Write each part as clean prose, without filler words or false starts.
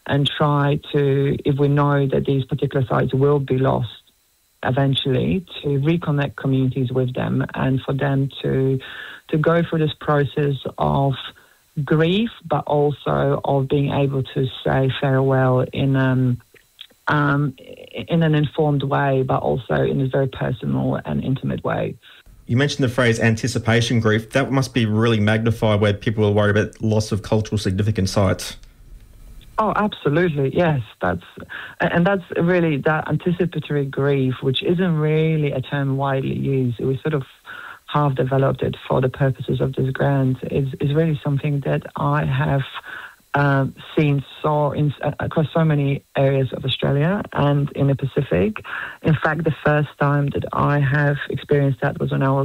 and try to, if we know that these particular sites will be lost eventually, to reconnect communities with them and for them to go through this process of grief, but also of being able to say farewell in an informed way, but also in a very personal and intimate way. You mentioned the phrase anticipation grief. That must be really magnified where people are worried about loss of cultural significant sites. Oh, absolutely, yes. That's really that anticipatory grief, which isn't really a term widely used. We sort of have developed it for the purposes of this grant. Is really something that I have seen across so many areas of Australia and in the Pacific. In fact, the first time that I have experienced that was when I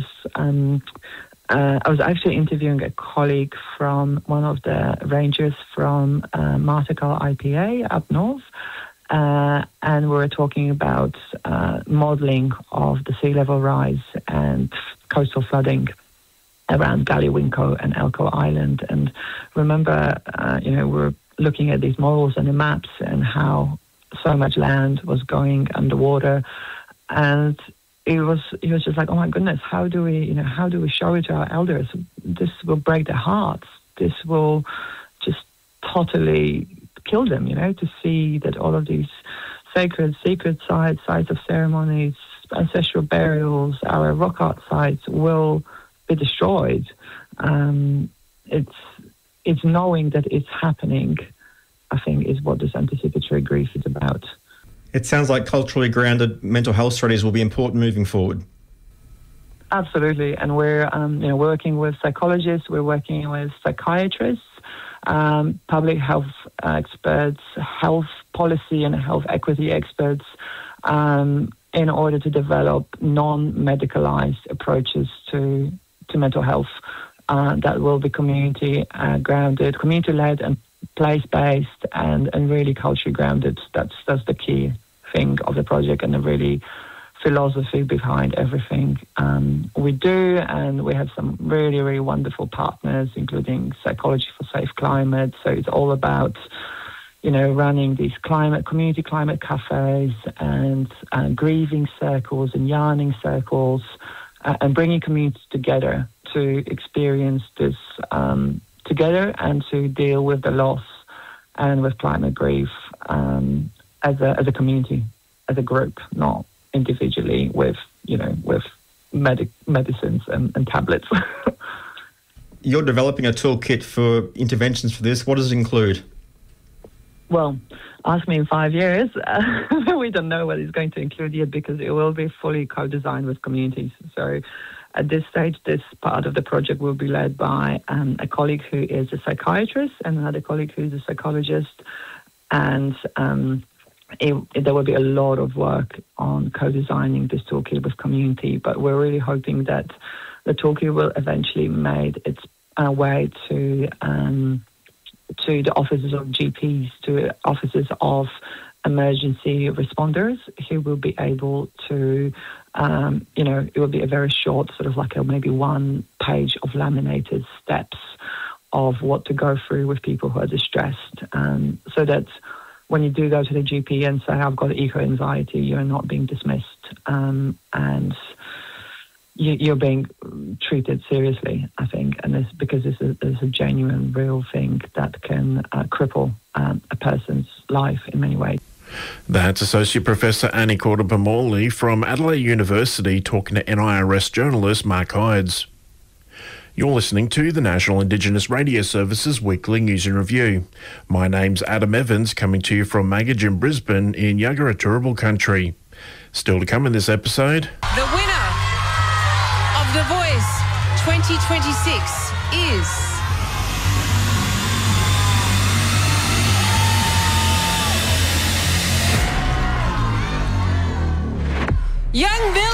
was actually interviewing a colleague from one of the rangers from Martikal IPA up north, and we were talking about modelling of the sea level rise and coastal flooding around Gallywinko and Elcho Island. And remember, we were looking at these models and the maps and how so much land was going underwater, and he was just like, oh my goodness, how do we show it to our elders? This will break their hearts. This will just totally kill them, to see that all of these sacred sites of ceremonies, ancestral burials, our rock art sites will be destroyed. It's knowing that it's happening, I think, is what this anticipatory grief is about. It sounds like culturally grounded mental health strategies will be important moving forward. Absolutely, and we're working with psychologists, we're working with psychiatrists, public health experts, health policy and health equity experts, in order to develop non-medicalized approaches to mental health that will be community grounded, community-led and place-based and really culturally grounded. That's the key thing of the project and the really philosophy behind everything we do. And we have some really, really wonderful partners, including Psychology for Safe Climate. So it's all about, running these community climate cafes and grieving circles and yarning circles and bringing communities together to experience this together and to deal with the loss and with climate grief as a community, as a group, not individually with medicines and tablets. You're developing a toolkit for interventions for this. What does it include? Well, ask me in 5 years. We don't know what it's going to include yet because it will be fully co-designed with communities. So at this stage, this part of the project will be led by a colleague who is a psychiatrist and another colleague who is a psychologist. And there will be a lot of work on co-designing this toolkit with community, but we're really hoping that the toolkit will eventually make its way to the offices of GPs, to offices of emergency responders, who will be able to, it will be a very short, sort of like maybe 1 page of laminated steps of what to go through with people who are distressed, so that when you do go to the GP and say, I've got eco-anxiety, you're not being dismissed, and you're being treated seriously, I think, and it's because this is a genuine, real thing that can cripple a person's life in many ways. That's Associate Professor Annie Cordoba-Morley from Adelaide University talking to NIRS journalist Mark Hydes. You're listening to the National Indigenous Radio Service's Weekly News and Review. My name's Adam Evans, coming to you from Magajin, Brisbane in Yagara Turrbal country. Still to come in this episode. The winner of The Voice 2026 is Young Miller!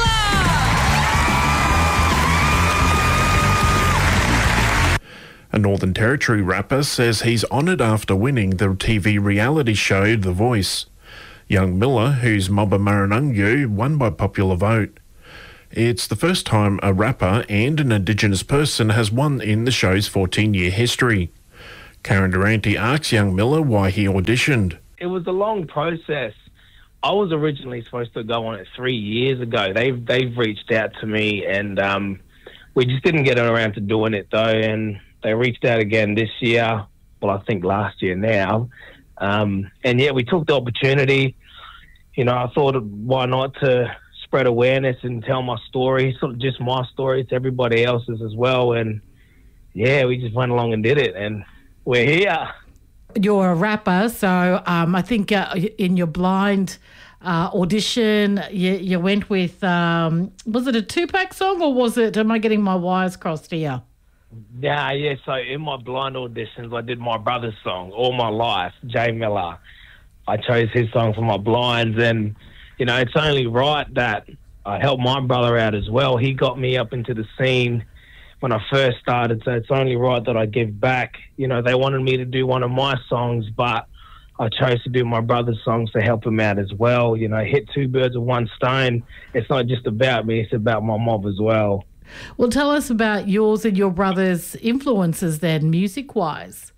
A Northern Territory rapper says he's honoured after winning the TV reality show The Voice. Young Miller, who's Maba Maranungu, won by popular vote. It's the first time a rapper and an Indigenous person has won in the show's 14-year history. Karen Durante asks young Miller why he auditioned. It was a long process. I was originally supposed to go on it 3 years ago. They've reached out to me, and we just didn't get around to doing it though. And they reached out again this year. Well, I think last year now. And yeah, we took the opportunity. You know, I thought, why not to spread awareness and tell my story, sort of just my story to everybody else's as well. And yeah, we just went along and did it, and we're here. You're a rapper, so I think in your blind audition, you went with, was it a Tupac song, or was it, am I getting my wires crossed here? Yeah, so in my blind auditions, I did my brother's song, All My Life, Jay Miller. I chose his song for my blinds, and, you know, it's only right that I helped my brother out as well. He got me up into the scene when I first started, so it's only right that I give back. You know, they wanted me to do one of my songs, but I chose to do my brother's songs to help him out as well. You know, hit two birds with one stone. It's not just about me, it's about my mob as well. Well, tell us about yours and your brother's influences then, music-wise.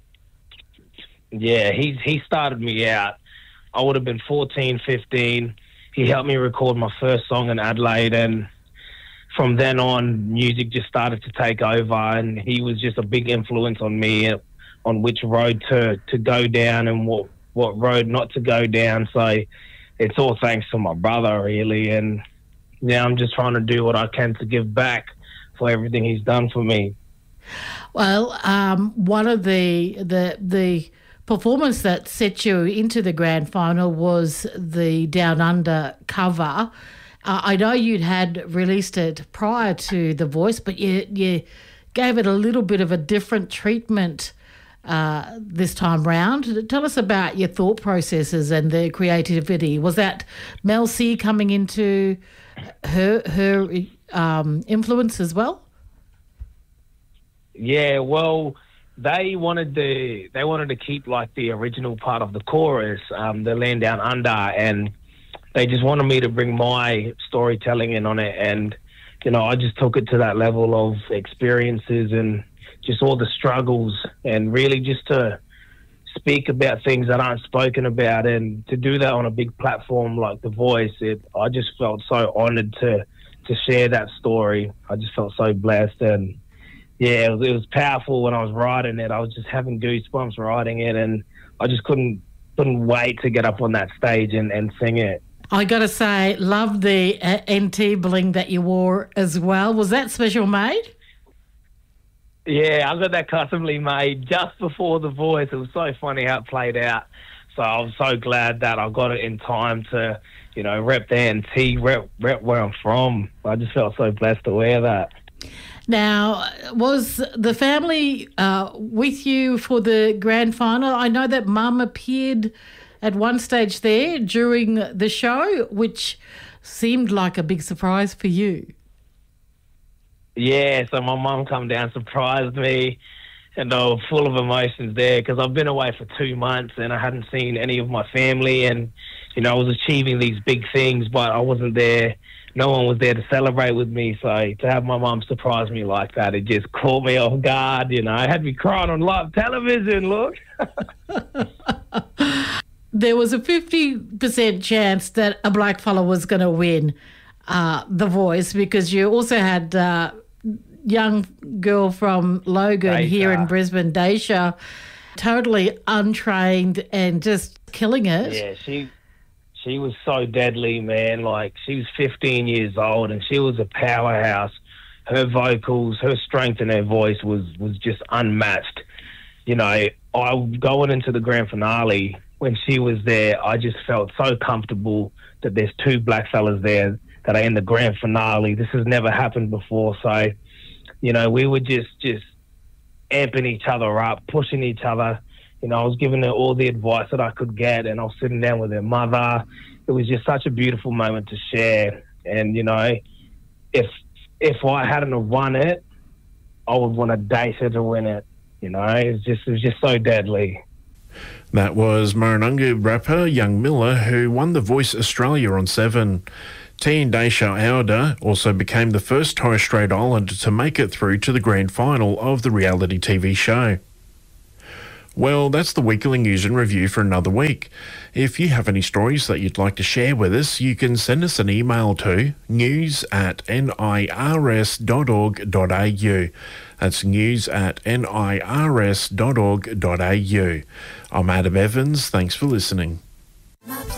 Yeah, he started me out. I would have been 14, 15. He helped me record my first song in Adelaide, and from then on, music just started to take over, and he was just a big influence on me, on which road to go down and what road not to go down. So it's all thanks to my brother, really, and now I'm just trying to do what I can to give back for everything he's done for me. Well, one of the performance that set you into the grand final was the Down Under cover. I know you'd had released it prior to The Voice, but you gave it a little bit of a different treatment this time round. Tell us about your thought processes and the creativity. Was that Mel C coming into her influence as well? Yeah, well, they wanted to keep like the original part of the chorus, the Land Down Under, and they just wanted me to bring my storytelling in on it. And, you know, I just took it to that level of experiences and just all the struggles, and really just to speak about things that aren't spoken about, and to do that on a big platform like The Voice. I just felt so honoured to share that story. I just felt so blessed, and yeah, it was powerful when I was writing it. I was just having goosebumps writing it, and I just couldn't wait to get up on that stage and sing it. I got to say, love the NT bling that you wore as well. Was that special made? Yeah, I got that customly made just before The Voice. It was so funny how it played out. So I was so glad that I got it in time to, you know, rep the NT, rep where I'm from. I just felt so blessed to wear that. Now, was the family with you for the grand final? I know that Mum appeared at one stage there during the show, which seemed like a big surprise for you. Yeah, so my mum come down, surprised me, and I was full of emotions there because I've been away for 2 months and I hadn't seen any of my family, and, you know, I was achieving these big things, but I wasn't there. No one was there to celebrate with me, so to have my mum surprise me like that, it just caught me off guard, you know. It had me crying on live television, look. There was a 50% chance that a black fella was going to win The Voice, because you also had young girl from Logan Daisha here in Brisbane, Daisha, totally untrained and just killing it. Yeah, she was so deadly, man. Like, she was 15 years old and she was a powerhouse. Her vocals, her strength in her voice was just unmatched. You know, going into the grand finale, when she was there, I just felt so comfortable that there's two black fellas there that are in the grand finale. This has never happened before. So, you know, we were just amping each other up, pushing each other. You know, I was giving her all the advice that I could get, and I was sitting down with her mother. It was just such a beautiful moment to share. And, you know, if I hadn't won it, I would want to date her to win it. You know, it was just so deadly. That was Maranungu rapper Young Miller, who won The Voice Australia on 7. Teen Daisha Auda also became the first Torres Strait Islander to make it through to the grand final of the reality TV show. Well, that's the weekly news and review for another week. If you have any stories that you'd like to share with us, you can send us an email to news@nirs.org.au. That's news@nirs.org.au. I'm Adam Evans. Thanks for listening.